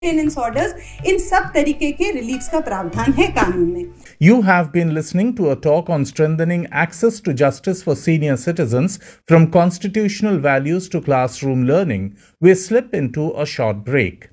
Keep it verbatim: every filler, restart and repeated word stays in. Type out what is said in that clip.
Maintenance orders, इन सब तरीके के रिलीफ्स का प्रावधान है कानून में. You have been listening to a talk on strengthening access to justice for senior citizens from constitutional values to classroom learning. We slip into a short break.